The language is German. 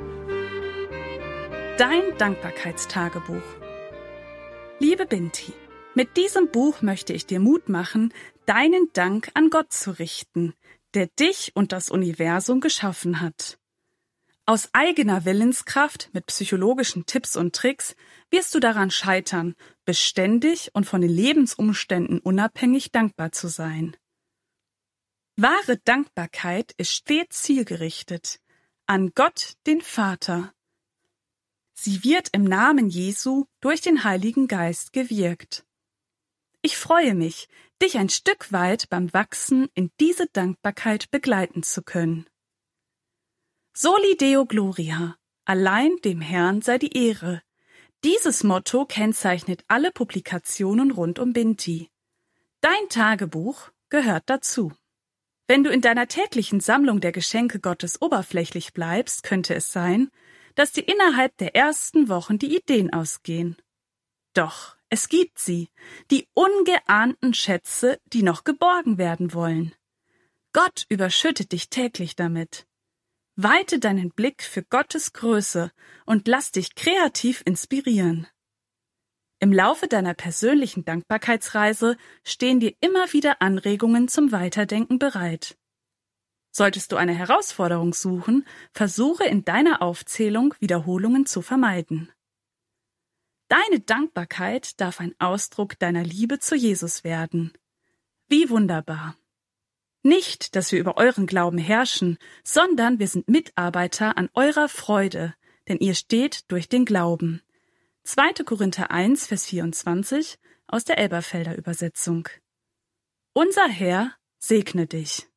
Dein Dankbarkeitstagebuch. Liebe Binti, mit diesem Buch möchte ich dir Mut machen, deinen Dank an Gott zu richten, der dich und das Universum geschaffen hat. Aus eigener Willenskraft mit psychologischen Tipps und Tricks wirst du daran scheitern, beständig und von den Lebensumständen unabhängig dankbar zu sein. Wahre Dankbarkeit ist stets zielgerichtet an Gott, den Vater. Sie wird im Namen Jesu durch den Heiligen Geist gewirkt. Ich freue mich, dich ein Stück weit beim Wachsen in diese Dankbarkeit begleiten zu können. Soli Deo Gloria, allein dem Herrn sei die Ehre. Dieses Motto kennzeichnet alle Publikationen rund um Binti. Dein Tagebuch gehört dazu. Wenn du in deiner täglichen Sammlung der Geschenke Gottes oberflächlich bleibst, könnte es sein, dass dir innerhalb der ersten Wochen die Ideen ausgehen. Doch es gibt sie, die ungeahnten Schätze, die noch geborgen werden wollen. Gott überschüttet dich täglich damit. Weite deinen Blick für Gottes Größe und lass dich kreativ inspirieren. Im Laufe deiner persönlichen Dankbarkeitsreise stehen dir immer wieder Anregungen zum Weiterdenken bereit. Solltest du eine Herausforderung suchen, versuche in deiner Aufzählung Wiederholungen zu vermeiden. Deine Dankbarkeit darf ein Ausdruck deiner Liebe zu Jesus werden. Wie wunderbar! Nicht, dass wir über euren Glauben herrschen, sondern wir sind Mitarbeiter an eurer Freude, denn ihr steht durch den Glauben. 2. Korinther 1, Vers 24 aus der Elberfelder Übersetzung. Unser Herr segne dich.